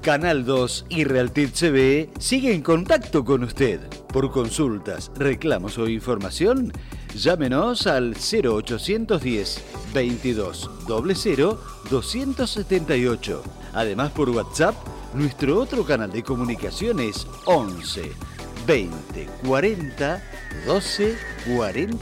Canal 2 y Realtit CB sigue en contacto con usted. Por consultas, reclamos o información, llámenos al 0810 22 00 278. Además, por WhatsApp, nuestro otro canal de comunicación es 11 20 40 12 40.